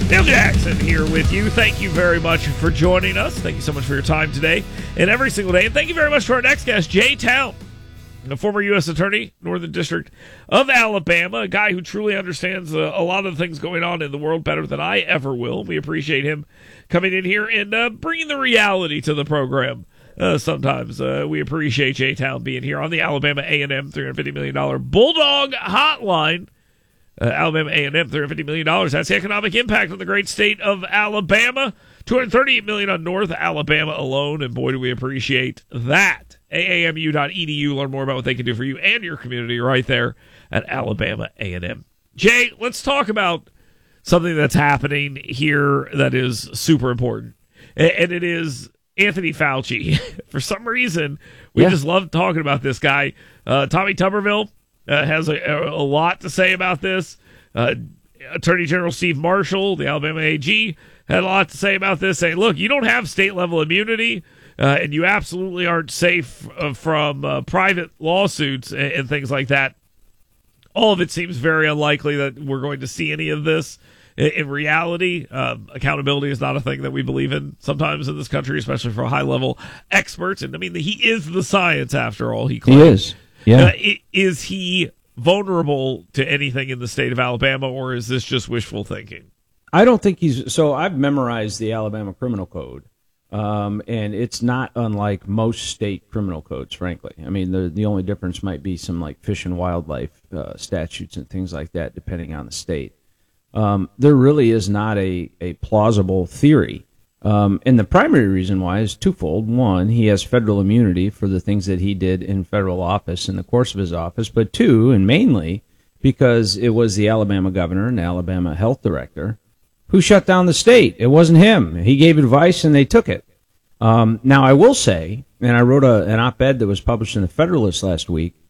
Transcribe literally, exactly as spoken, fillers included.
Dale Jackson here with you. Thank you very much for joining us. Thank you so much for your time today and every single day. And thank you very much to our next guest, Jay Town, a former U S Attorney, Northern District of Alabama, a guy who truly understands uh, a lot of the things going on in the world better than I ever will. We appreciate him coming in here and uh, bringing the reality to the program. Uh, sometimes uh, we appreciate Jay Town being here on the Alabama A and M three hundred fifty million dollars Bulldog Hotline. Uh, Alabama A and M, three hundred fifty million dollars. That's the economic impact on the great state of Alabama. two hundred thirty-eight million dollars on North Alabama alone, and boy, do we appreciate that. A A M U dot E D U. Learn more about what they can do for you and your community right there at Alabama A and M. Jay, let's talk about something that's happening here that is super important, and it is Anthony Fauci. For some reason, we yeah. just love talking about this guy. Uh, Tommy Tuberville uh, has a, a lot to say about this. Uh, Attorney General Steve Marshall, the Alabama A G, had a lot to say about this, saying, look, you don't have state-level immunity, uh, and you absolutely aren't safe uh, from uh, private lawsuits and, and things like that. All of it seems very unlikely that we're going to see any of this. In reality, um, accountability is not a thing that we believe in sometimes in this country, especially for high-level experts. And, I mean, he is the science, after all, he claims. He is, yeah. Uh, is he vulnerable to anything in the state of Alabama, or is this just wishful thinking? I don't think he's – so I've memorized the Alabama Criminal Code, um, and it's not unlike most state criminal codes, frankly. I mean, the, the only difference might be some, like, fish and wildlife uh, statutes and things like that, depending on the state. Um, there really is not a, a plausible theory. Um, and the primary reason why is twofold. One, he has federal immunity for the things that he did in federal office in the course of his office. But two, and mainly, because it was the Alabama governor and the Alabama health director who shut down the state. It wasn't him. He gave advice and they took it. Um, now, I will say, and I wrote a, an op-ed that was published in the Federalist last week,